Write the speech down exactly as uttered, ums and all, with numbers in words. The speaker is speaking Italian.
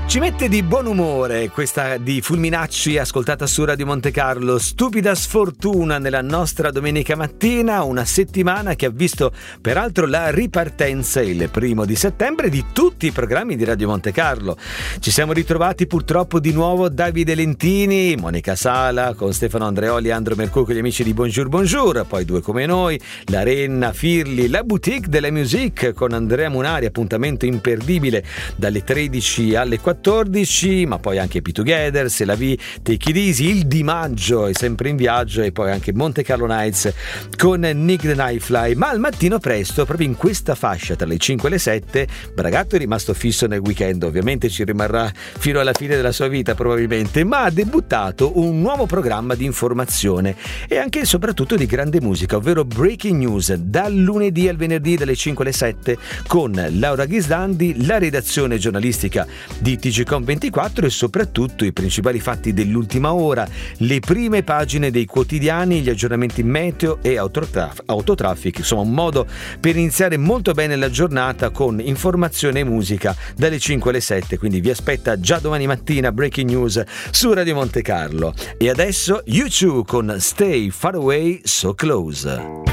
Ci mette di buon umore questa di Fulminacci, ascoltata su Radio Monte Carlo. Stupida sfortuna nella nostra domenica mattina, una settimana che ha visto peraltro la ripartenza il primo di settembre di tutti i programmi di Radio Monte Carlo. Ci siamo ritrovati purtroppo di nuovo Davide Lentini, Monica Sala con Stefano Andreoli e Andro Mercur con gli amici di Bonjour Bonjour, poi Due come noi, La Renna, Firli, la Boutique de la Musique con Andrea Munari, appuntamento imperdibile dalle tredici alle quattordici, ma poi anche P Together, Se la Vi, Take It Easy, il Di Maggio è sempre in viaggio e poi anche Monte Carlo Nights con Nick the Nightfly. Ma al mattino presto, proprio in questa fascia tra le cinque e le sette, Bragato è rimasto fisso nel weekend, ovviamente ci rimarrà fino alla fine della sua vita probabilmente, ma ha debuttato un nuovo programma di informazione e anche e soprattutto di grande musica, ovvero Breaking News, dal lunedì al venerdì dalle cinque alle sette con Laura Ghisdandi, la redazione giornalistica di T G Com ventiquattro e soprattutto i principali fatti dell'ultima ora, le prime pagine dei quotidiani, gli aggiornamenti meteo e autotraf- autotraffic, insomma un modo per iniziare molto bene la giornata con informazione e musica dalle cinque alle sette, quindi vi aspetta già domani mattina Breaking News su Radio Monte Carlo. E adesso U due con Stay Far Away So Close.